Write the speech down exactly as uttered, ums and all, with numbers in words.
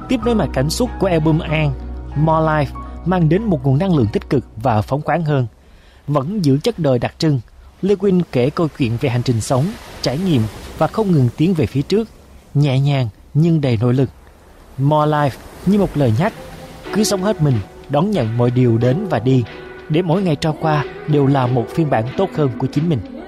Tiếp nối mạch cảm xúc của album An, More Life mang đến một nguồn năng lượng tích cực và phóng khoáng hơn. Vẫn giữ chất đời đặc trưng, Lewin kể câu chuyện về hành trình sống, trải nghiệm và không ngừng tiến về phía trước, nhẹ nhàng nhưng đầy nội lực. More Life như một lời nhắc, cứ sống hết mình, đón nhận mọi điều đến và đi, để mỗi ngày trôi qua đều là một phiên bản tốt hơn của chính mình.